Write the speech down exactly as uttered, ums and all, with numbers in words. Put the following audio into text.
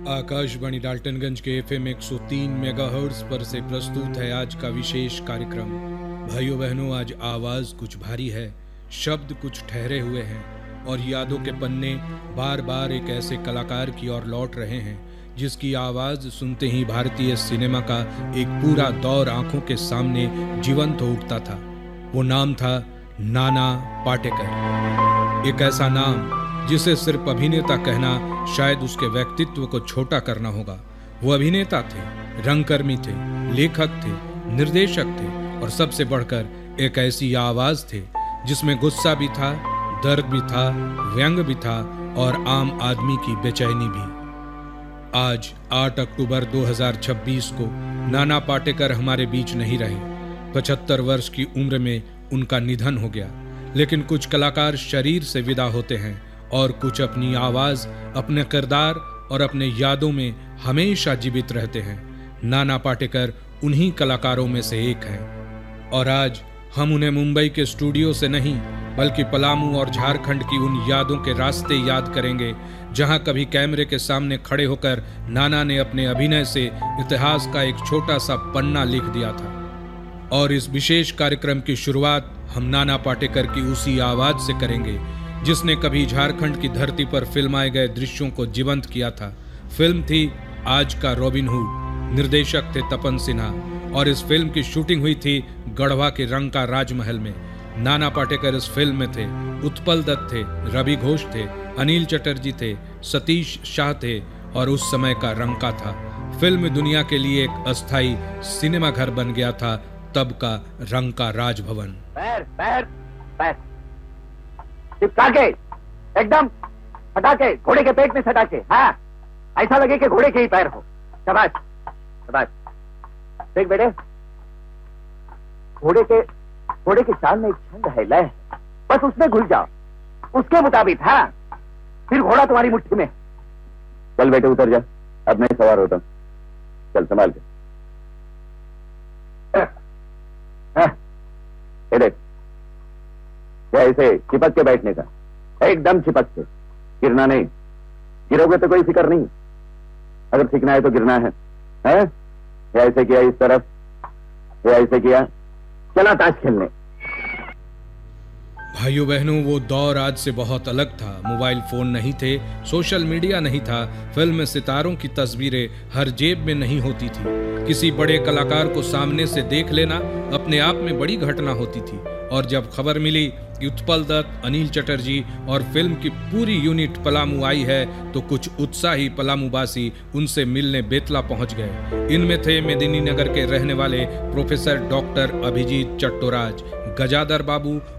आकाशवाणी डाल्टनगंज के F M एक सौ तीन मेगाहर्ट्ज पर से प्रस्तुत है आज का विशेष कार्यक्रम। भाइयों बहनों, आज आवाज कुछ भारी है, शब्द कुछ ठहरे हुए हैं और यादों के पन्ने बार बार एक ऐसे कलाकार की ओर लौट रहे हैं जिसकी आवाज सुनते ही भारतीय सिनेमा का एक पूरा दौर आंखों के सामने जीवंत हो उठता था। वो नाम था नाना पाटेकर। एक ऐसा नाम जिसे सिर्फ अभिनेता कहना शायद उसके व्यक्तित्व को छोटा करना होगा। वो अभिनेता थे, रंगकर्मी थे, लेखक थे, निर्देशक थे और सबसे बढ़कर एक ऐसी आवाज थे जिसमें गुस्सा भी था, दर्द भी था, व्यंग भी था और आम आदमी की बेचैनी भी। आज आठ अक्टूबर दो हज़ार छब्बीस को नाना पाटेकर हमारे बीच नहीं रहे। पचहत्तर वर्ष की उम्र में उनका निधन हो गया। लेकिन कुछ कलाकार शरीर से विदा होते हैं और कुछ अपनी आवाज, अपने किरदार और अपने यादों में हमेशा जीवित रहते हैं। नाना पाटेकर उन्हीं कलाकारों में से एक हैं और आज हम उन्हें मुंबई के स्टूडियो से नहीं बल्कि पलामू और झारखंड की उन यादों के रास्ते याद करेंगे जहां कभी कैमरे के सामने खड़े होकर नाना ने अपने अभिनय से इतिहास का एक छोटा सा पन्ना लिख दिया था। और इस विशेष कार्यक्रम की शुरुआत हम नाना पाटेकर की उसी आवाज से करेंगे जिसने कभी झारखंड की धरती पर फिल्माए गए दृश्यों को जीवंत किया था। फिल्म थी आज का रॉबिन हुड। निर्देशक थे तपन सिन्हा और इस फिल्म की शूटिंग हुई थी गढ़वा के रंग का राजमहल में। नाना पाटेकर इस फिल्म में थे, उत्पल दत्त थे, रवि घोष थे, अनिल चटर्जी थे, सतीश शाह थे और उस समय का रंका था। फिल्म दुनिया के लिए एक अस्थाई सिनेमा घर बन गया था तब का रंका राजभवन। पैर पैर पैर चिपका के एकदम हटा के घोड़े के पेट में सटा के, हाँ ऐसा लगे कि घोड़े के ही पैर हो। शाबाश शाबाश। देख बेटे, घोड़े के घोड़े के चाल में एक छंद है, लय है, बस उसमें घुल जाओ, उसके मुताबिक। हाँ फिर घोड़ा तुम्हारी मुट्ठी में। चल बेटे उतर जा, अब मैं सवार होता हूं। चल संभाल के। ये देख, ऐसे चिपक के बैठने का, एकदम चिपक के, गिरना नहीं। गिरोगे तो कोई फिक्र नहीं, अगर सीखना है तो गिरना है, है? या ऐसे किया इस तरफ, या ऐसे किया, चला ताश खेलने। भाइयों बहनों, वो दौर आज से बहुत अलग था। मोबाइल फोन नहीं थे, सोशल मीडिया नहीं था, फिल्म में सितारों की तस्वीरें हर जेब में नहीं होती थी। किसी बड़े कलाकार को सामने से देख लेना अपने आप में बड़ी घटना होती थी। और जब खबर मिली कि उत्पल दत्त, अनिल चटर्जी और फिल्म की पूरी यूनिट पलामू आई है तो कुछ उत्साही पलामूवासी उनसे मिलने बेतला पहुंच गए। इनमें थे मेदिनी नगर के रहने वाले प्रोफेसर डॉक्टर अभिजीत चट्टोराज, गजादर बाबू